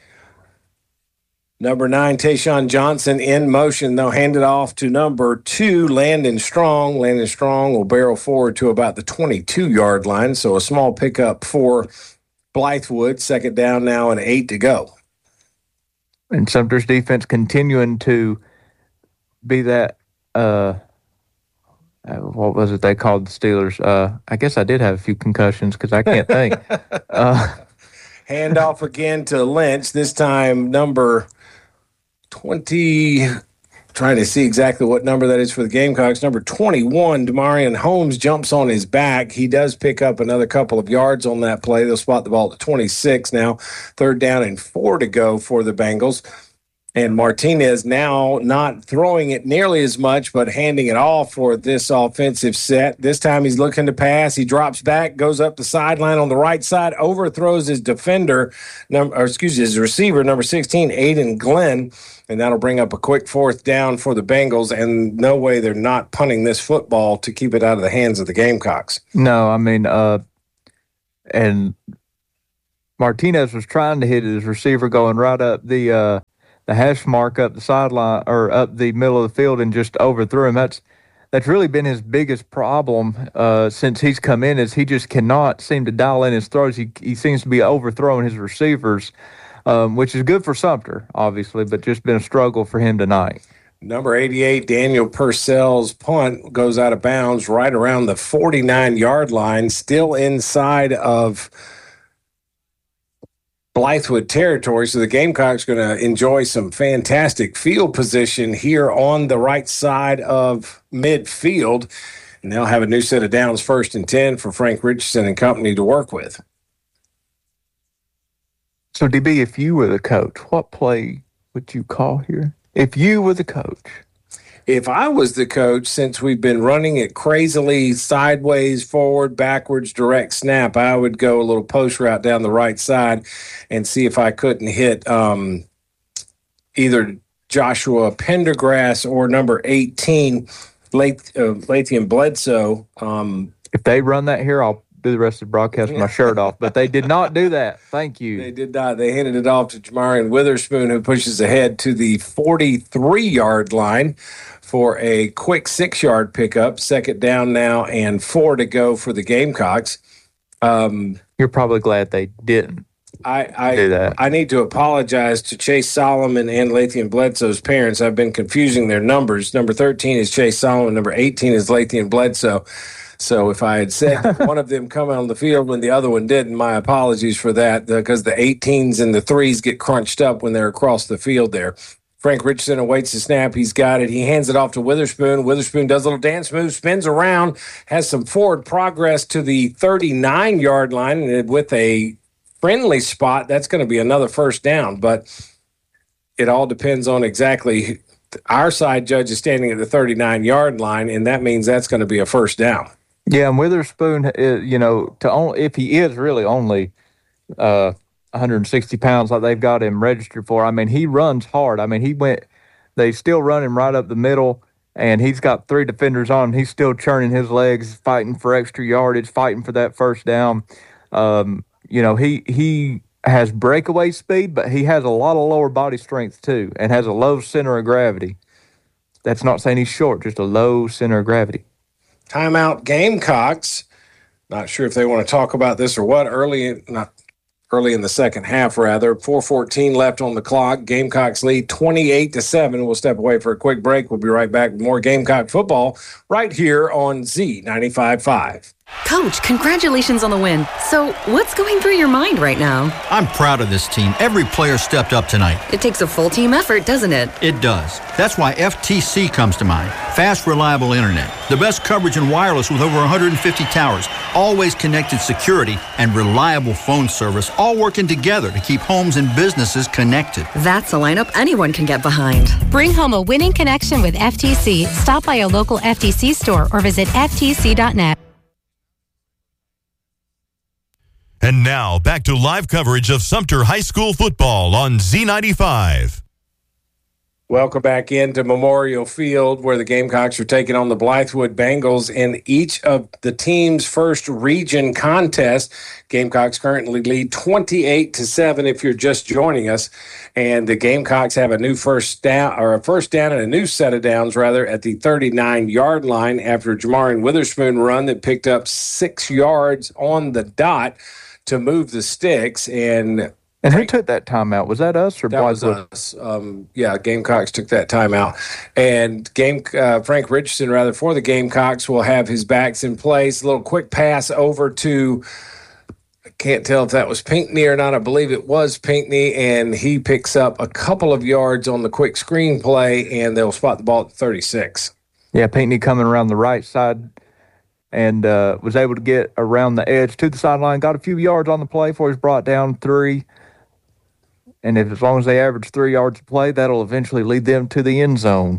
Number nine, Tayshawn Johnson in motion. They'll hand it off to number two, Landon Strong. Landon Strong will barrel forward to about the twenty-two-yard line, so a small pickup for Blythewood. Second down now and eight to go. And Sumter's defense continuing to be that uh, – Uh, what was it they called the Steelers? Uh, I guess I did have a few concussions because I can't think. uh, Hand off again to Lynch. This time, number twenty. Trying to see exactly what number that is for the Gamecocks. Number twenty-one, Demarion Holmes jumps on his back. He does pick up another couple of yards on that play. They'll spot the ball at twenty-six now. Third down and four to go for the Bengals. And Martinez now not throwing it nearly as much, but handing it off for this offensive set. This time he's looking to pass. He drops back, goes up the sideline on the right side, overthrows his defender, number, or excuse me, his receiver, number sixteen, Aiden Glenn. And that'll bring up a quick fourth down for the Bengals. And no way they're not punting this football to keep it out of the hands of the Gamecocks. No, I mean, uh, and Martinez was trying to hit his receiver going right up the uh, the hash mark up the sideline or up the middle of the field and just overthrew him. That's that's really been his biggest problem uh, since he's come in is he just cannot seem to dial in his throws. He he seems to be overthrowing his receivers. Um, which is good for Sumter, obviously, but just been a struggle for him tonight. Number eighty-eight, Daniel Purcell's punt goes out of bounds right around the forty-nine-yard line, still inside of Blythewood territory. So the Gamecocks going to enjoy some fantastic field position here on the right side of midfield. And they'll have a new set of downs, first and ten for Frank Richardson and company to work with. So, D B, if you were the coach, what play would you call here? If you were the coach. If I was the coach, since we've been running it crazily sideways, forward, backwards, direct snap, I would go a little post route down the right side and see if I couldn't hit um, either Joshua Pendergrass or number eighteen, Lath- uh, Lathian Bledsoe. Um, if they run that here, I'll do the rest of the broadcast with my shirt off, but they did not do that. Thank you. They did not. They handed it off to Jamarian Witherspoon, who pushes ahead to the forty-three-yard line for a quick six-yard pickup. Second down now and four to go for the Gamecocks. Um, You're probably glad they didn't I, I, do that. I need to apologize to Chase Solomon and Lathian Bledsoe's parents. I've been confusing their numbers. Number thirteen is Chase Solomon. Number eighteen is Lathian Bledsoe. So if I had said one of them come on the field when the other one didn't, my apologies for that, because the eighteens and the threes get crunched up when they're across the field there. Frank Richardson awaits the snap. He's got it. He hands it off to Witherspoon. Witherspoon does a little dance move, spins around, has some forward progress to the thirty-nine-yard line, and with a friendly spot, that's going to be another first down. But it all depends on exactly our side judge is standing at the thirty-nine-yard line, and that means that's going to be a first down. Yeah, and Witherspoon, is, you know, to only, if he is really only uh, one hundred sixty pounds like they've got him registered for, I mean, he runs hard. I mean, he went, they still run him right up the middle, and he's got three defenders on him. He's still churning his legs, fighting for extra yardage, fighting for that first down. Um, you know, he he has breakaway speed, but he has a lot of lower body strength too, and has a low center of gravity. That's not saying he's short, just a low center of gravity. Timeout Gamecocks. Not sure if they want to talk about this or what. Early, not early in the second half, rather. four fourteen left on the clock. Gamecocks lead twenty-eight to seven. We'll step away for a quick break. We'll be right back with more Gamecock football right here on Z ninety-five point five. Coach, congratulations on the win. So, what's going through your mind right now? I'm proud of this team. Every player stepped up tonight. It takes a full team effort, doesn't it? It does. That's why F T C comes to mind. Fast, reliable internet. The best coverage in wireless with over one hundred fifty towers. Always connected security and reliable phone service, all working together to keep homes and businesses connected. That's a lineup anyone can get behind. Bring home a winning connection with F T C. Stop by a local F T C store or visit F T C dot net. And now, back to live coverage of Sumter High School football on Z ninety-five. Welcome back into Memorial Field, where the Gamecocks are taking on the Blythewood Bengals in each of the team's first region contest. Gamecocks currently lead twenty-eight to seven if you're just joining us. And the Gamecocks have a new first down, or a first down and a new set of downs, rather, at the thirty-nine-yard line after a Jamarian Witherspoon run that picked up six yards on the dot to move the sticks. And And who took that timeout? Was that us or that was us? Um, yeah, Gamecocks took that timeout. And game uh, Frank Richardson, rather, for the Gamecocks will have his backs in place. A little quick pass over to Can't tell if that was Pinckney or not. I believe it was Pinckney, and he picks up a couple of yards on the quick screen play, and they'll spot the ball at thirty-six. Yeah, Pinckney coming around the right side and uh, was able to get around the edge to the sideline, got a few yards on the play before he's brought down three. And if as long as they average three yards a play, that'll eventually lead them to the end zone.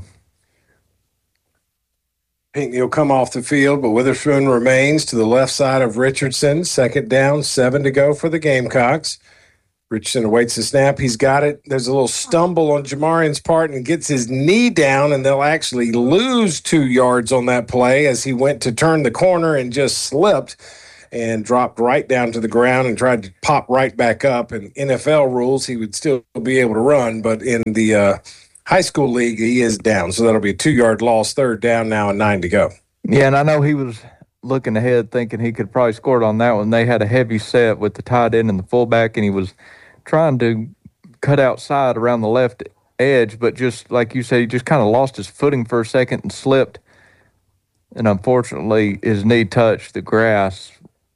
Pinckney will come off the field, but Witherspoon remains to the left side of Richardson. Second down, seven to go for the Gamecocks. Richardson awaits the snap. He's got it. There's a little stumble on Jamarian's part and gets his knee down, and they'll actually lose two yards on that play as he went to turn the corner and just slipped and dropped right down to the ground and tried to pop right back up. And N F L rules, he would still be able to run, but in the uh, high school league, he is down. So that'll be a two-yard loss, third down now and nine to go. Yeah, and I know he was looking ahead thinking he could probably score it on that one. They had a heavy set with the tight end and the fullback, and he was trying to cut outside around the left edge, but just like you said, he just kind of lost his footing for a second and slipped. And unfortunately, his knee touched the grass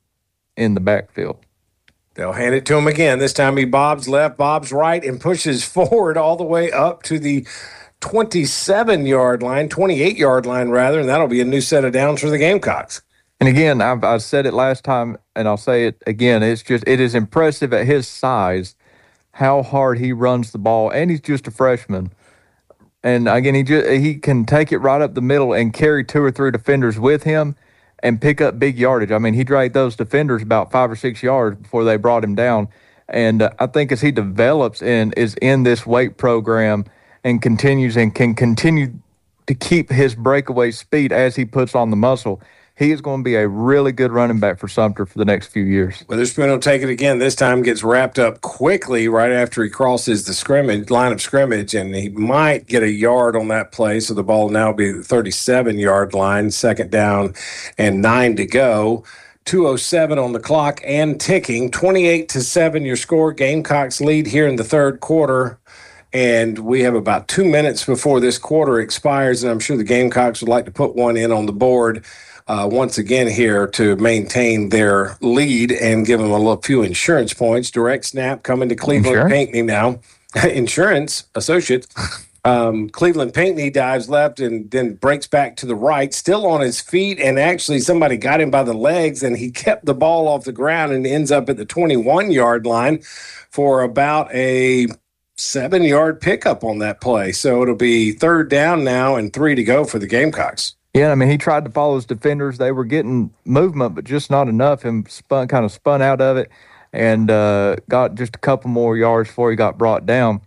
in the backfield. They'll hand it to him again. This time he bobs left, bobs right, and pushes forward all the way up to the twenty-seven-yard line, twenty-eight-yard line, rather, and that'll be a new set of downs for the Gamecocks. And again, I've, I said it last time, and I'll say it again. It's just, it is impressive at his size how hard he runs the ball, and he's just a freshman. And again, he just, he can take it right up the middle and carry two or three defenders with him and pick up big yardage. I mean, he dragged those defenders about five or six yards before they brought him down. And uh, I think as he develops and is in this weight program and continues and can continue to keep his breakaway speed as he puts on the muscle, he is going to be a really good running back for Sumter for the next few years. Witherspoon will take it again. This time gets wrapped up quickly right after he crosses the scrimmage line of scrimmage, and he might get a yard on that play, so the ball will now be the thirty-seven-yard line, second down and nine to go. two oh seven on the clock and ticking. twenty-eight to seven your score. Gamecocks lead here in the third quarter. And we have about two minutes before this quarter expires, and I'm sure the Gamecocks would like to put one in on the board Uh, once again here to maintain their lead and give them a little few insurance points. Direct snap coming to Cleveland Insurance? Pinckney now. Insurance associates. Um, Cleveland Pinckney dives left and then breaks back to the right, still on his feet, and actually somebody got him by the legs, and he kept the ball off the ground and ends up at the twenty-one-yard line for about a seven-yard pickup on that play. So it'll be third down now and three to go for the Gamecocks. Yeah, I mean, he tried to follow his defenders. They were getting movement, but just not enough. And spun, kind of spun out of it and uh, got just a couple more yards before he got brought down.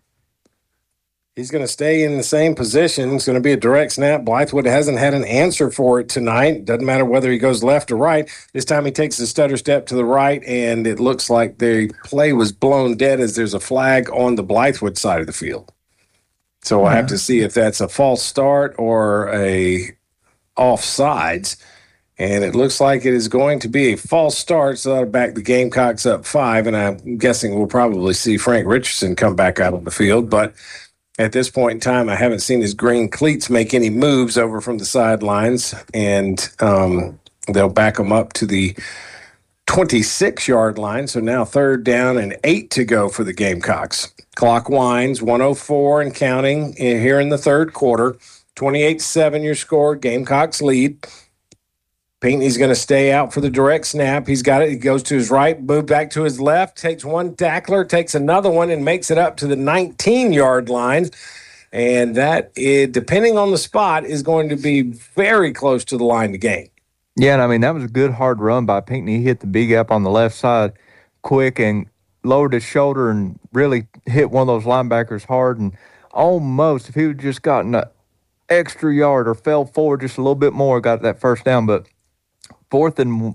He's going to stay in the same position. It's going to be a direct snap. Blythewood hasn't had an answer for it tonight. Doesn't matter whether he goes left or right. This time he takes a stutter step to the right, and it looks like the play was blown dead as there's a flag on the Blythewood side of the field. So we'll have to see if that's a false start or a offsides, and it looks like it is going to be a false start, so that'll back the Gamecocks up five, and I'm guessing we'll probably see Frank Richardson come back out on the field, but at this point in time, I haven't seen his green cleats make any moves over from the sidelines, and um, they'll back him up to the twenty-six-yard line, so now third down and eight to go for the Gamecocks. Clock winds, one oh four and counting here in the third quarter. twenty-eight seven your score. Gamecocks lead. Pinckney's going to stay out for the direct snap. He's got it. He goes to his right, move back to his left, takes one tackler, takes another one, and makes it up to the nineteen-yard line. And that, is, depending on the spot, is going to be very close to the line to gain. Yeah, and I mean, that was a good hard run by Pinckney. He hit the B gap on the left side quick and lowered his shoulder and really hit one of those linebackers hard. And almost, if he would just gotten a extra yard or fell forward just a little bit more, got that first down. But fourth and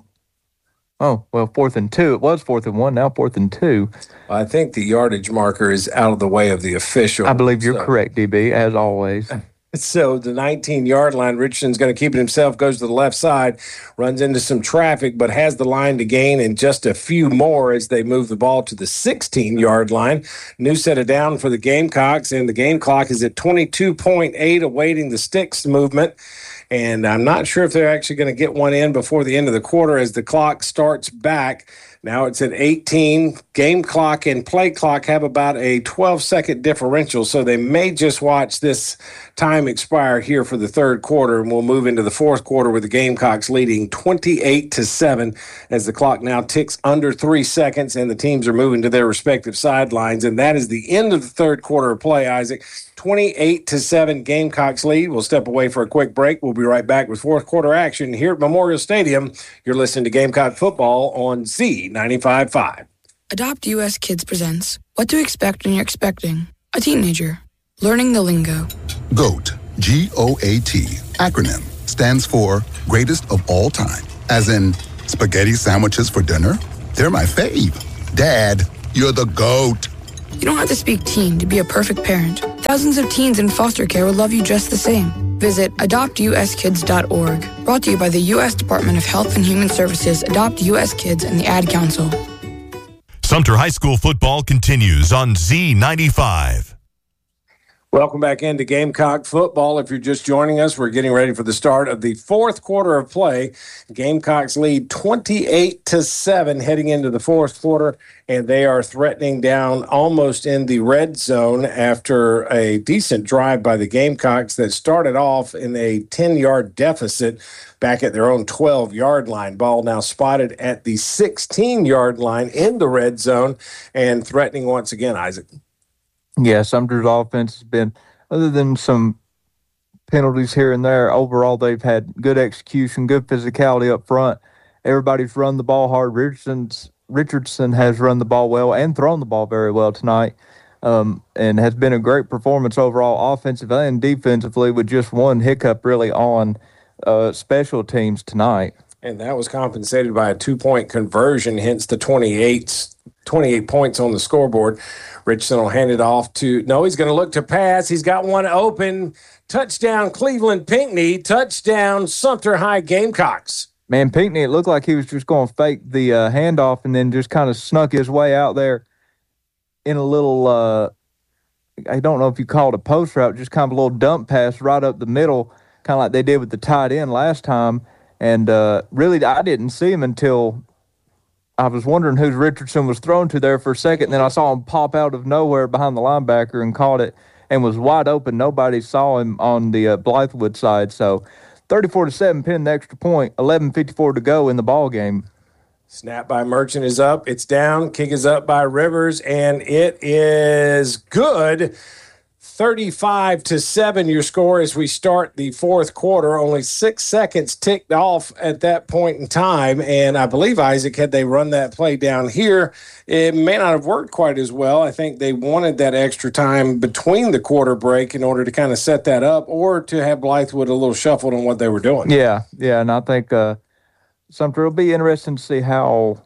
oh well fourth and two, it was fourth and one, now fourth and two. I think the yardage marker is out of the way of the official. I believe you're so. correct, D B, as always. So the nineteen-yard line, Richardson's going to keep it himself, goes to the left side, runs into some traffic, but has the line to gain and just a few more as they move the ball to the sixteen-yard line. New set of down for the Gamecocks, and the game clock is at twenty-two point eight, awaiting the sticks movement. And I'm not sure if they're actually going to get one in before the end of the quarter as the clock starts back Now it's at eighteen. Game clock and play clock have about a twelve-second differential, so they may just watch this time expire here for the third quarter, and we'll move into the fourth quarter with the Gamecocks leading twenty-eight to seven as the clock now ticks under three seconds, and the teams are moving to their respective sidelines. And that is the end of the third quarter of play, Isaac. twenty-eight to seven Gamecocks lead. We'll step away for a quick break. We'll be right back with fourth quarter action here at Memorial Stadium. You're listening to Gamecock Football on Z ninety-five point five. Adopt U S Kids presents What to Expect When You're Expecting a Teenager. Learning the lingo. GOAT, G O A T, acronym, stands for Greatest of All Time. As in, spaghetti sandwiches for dinner? They're my fave. Dad, you're the GOAT. You don't have to speak teen to be a perfect parent. Thousands of teens in foster care will love you just the same. Visit adopt u s kids dot org. Brought to you by the U S Department of Health and Human Services, Adopt U S Kids, and the Ad Council. Sumter High School football continues on Z ninety-five. Welcome back into Gamecock Football. If you're just joining us, we're getting ready for the start of the fourth quarter of play. Gamecocks lead twenty-eight to seven heading into the fourth quarter, and they are threatening down almost in the red zone after a decent drive by the Gamecocks that started off in a ten-yard deficit back at their own twelve-yard line. Ball now spotted at the sixteen-yard line in the red zone and threatening once again, Isaac. Yeah, Sumter's offense has been, other than some penalties here and there, overall they've had good execution, good physicality up front. Everybody's run the ball hard. Richardson's, Richardson has run the ball well and thrown the ball very well tonight, um, and has been a great performance overall offensively and defensively, with just one hiccup really on uh, special teams tonight. And that was compensated by a two-point conversion, hence the twenty-eight, twenty-eight points on the scoreboard. Richardson will hand it off to, no, he's going to look to pass. He's got one open. Touchdown, Cleveland Pinckney. Touchdown, Sumter High Gamecocks. Man, Pinckney, it looked like he was just going to fake the uh, handoff and then just kind of snuck his way out there in a little, uh, I don't know if you call it a post route, just kind of a little dump pass right up the middle, kind of like they did with the tight end last time. And uh, really, I didn't see him until I was wondering who Richardson was thrown to there for a second. Then I saw him pop out of nowhere behind the linebacker and caught it and was wide open. Nobody saw him on the uh, Blythewood side. So thirty-four to seven, pinning the extra point, eleven fifty-four to go in the ball game. Snap by Merchant is up. It's down. Kick is up by Rivers, and it is good. thirty-five to seven, your score as we start the fourth quarter. Only six seconds ticked off at that point in time. And I believe, Isaac, had they run that play down here, it may not have worked quite as well. I think they wanted that extra time between the quarter break in order to kind of set that up, or to have Blythewood a little shuffled on what they were doing. Yeah, yeah, and I think uh, Sumter will be interesting to see how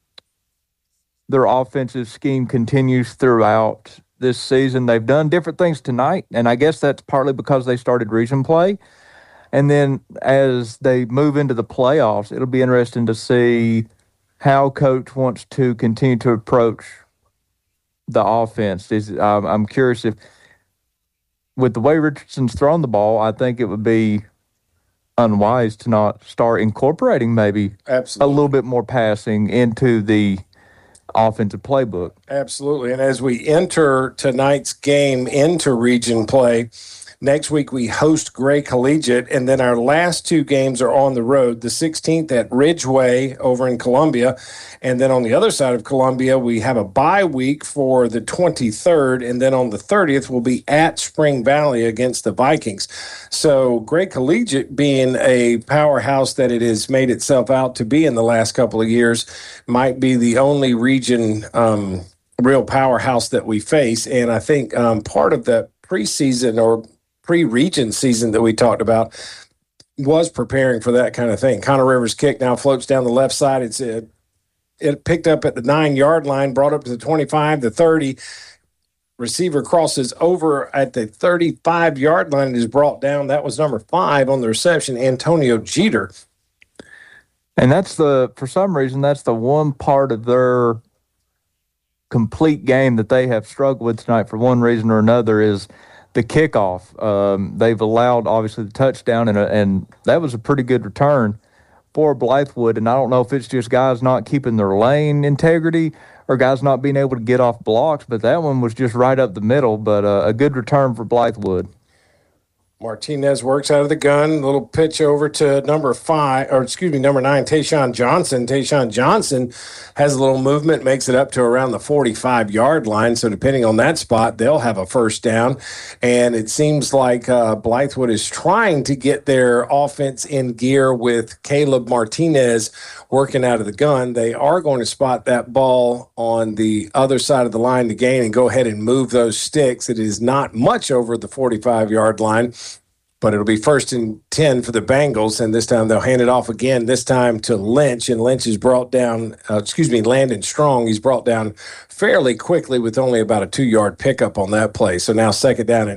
their offensive scheme continues throughout this season. They've done different things tonight, and I guess that's partly because they started region play. And then as they move into the playoffs, it'll be interesting to see how Coach wants to continue to approach the offense. Is um, I'm curious if, with the way Richardson's thrown the ball, I think it would be unwise to not start incorporating maybe Absolutely. a little bit more passing into the offensive playbook. Absolutely. And as we enter tonight's game into region play, next week we host Gray Collegiate, and then our last two games are on the road. The sixteenth at Ridgeway over in Columbia, and then on the other side of Columbia we have a bye week for the twenty-third, and then on the thirtieth we'll be at Spring Valley against the Vikings. So Gray Collegiate, being a powerhouse that it has made itself out to be in the last couple of years, might be the only region um, real powerhouse that we face. And I think um, part of the preseason or pre-region season that we talked about was preparing for that kind of thing. Connor Rivers' kick now floats down the left side. It's it, it picked up at the nine-yard line, brought up to the twenty-five, the thirty. Receiver crosses over at the thirty-five-yard line and is brought down. That was number five on the reception, Antonio Jeter. And that's the, for some reason, that's the one part of their complete game that they have struggled with tonight for one reason or another is the kickoff. Um, they've allowed, obviously, the touchdown, and, a, and that was a pretty good return for Blythewood, and I don't know if it's just guys not keeping their lane integrity or guys not being able to get off blocks, but that one was just right up the middle, but uh, a good return for Blythewood. Martinez works out of the gun. Little pitch over to number five, or excuse me, number nine, Tayshawn Johnson. Tayshawn Johnson has a little movement, makes it up to around the forty-five-yard line. So depending on that spot, they'll have a first down. And it seems like uh, Blythewood is trying to get their offense in gear with Caleb Martinez working out of the gun. They are going to spot that ball on the other side of the line to gain and go ahead and move those sticks. It is not much over the forty-five-yard line, but it'll be first and ten for the Bengals, and this time they'll hand it off again, this time to Lynch, and Lynch is brought down, uh, excuse me, Landon Strong. He's brought down fairly quickly with only about a two-yard pickup on that play. So now second down and